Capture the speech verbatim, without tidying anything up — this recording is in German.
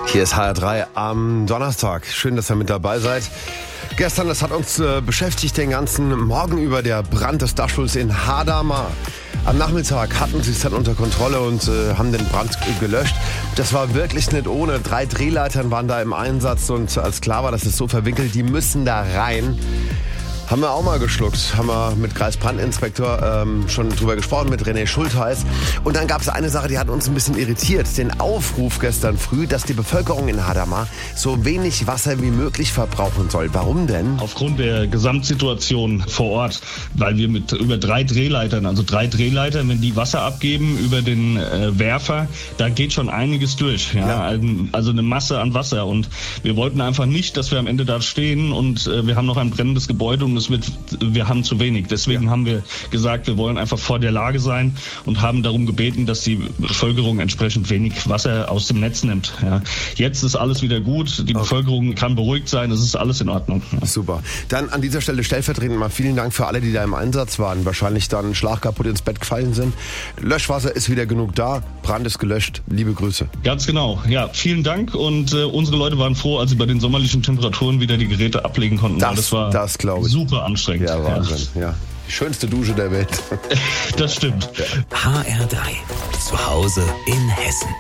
Hier ist H R drei am Donnerstag. Schön, dass ihr mit dabei seid. Gestern, das hat uns äh, beschäftigt den ganzen Morgen über, der Brand des Dachstuhls in Hadamar. Am Nachmittag hatten sie es dann unter Kontrolle und äh, haben den Brand gelöscht. Das war wirklich nicht ohne. Drei Drehleitern waren da im Einsatz und als klar war, das ist so verwickelt, die müssen da rein. Haben wir auch mal geschluckt, haben wir mit Kreisbrandinspektor ähm, schon drüber gesprochen, mit René Schultheiß. Und dann gab es eine Sache, die hat uns ein bisschen irritiert. Den Aufruf gestern früh, dass die Bevölkerung in Hadamar so wenig Wasser wie möglich verbrauchen soll. Warum denn? Aufgrund der Gesamtsituation vor Ort, weil wir mit über drei Drehleitern, also drei Drehleitern, wenn die Wasser abgeben über den äh, Werfer, da geht schon einiges durch. Ja? Ja. Also eine Masse an Wasser. Und wir wollten einfach nicht, dass wir am Ende da stehen und äh, wir haben noch ein brennendes Gebäude und es wird, wir haben zu wenig. Deswegen ja. haben wir gesagt, wir wollen einfach vor der Lage sein und haben darum gebeten, dass die Bevölkerung entsprechend wenig Wasser aus dem Netz nimmt. Ja. Jetzt ist alles wieder gut. Die okay. Bevölkerung kann beruhigt sein. Es ist alles in Ordnung. Ja. Super. Dann an dieser Stelle stellvertretend mal vielen Dank für alle, die da im Einsatz waren. Wahrscheinlich dann schlagkaputt ins Bett gefallen sind. Löschwasser ist wieder genug da. Brand ist gelöscht. Liebe Grüße. Ganz genau. Ja, vielen Dank. Und äh, unsere Leute waren froh, als sie bei den sommerlichen Temperaturen wieder die Geräte ablegen konnten. Das, das war das glaube ich. Super. Super anstrengend. Ja, Wahnsinn. Ja. Ja. Die schönste Dusche der Welt. Das stimmt. H R drei. Zu Hause in Hessen.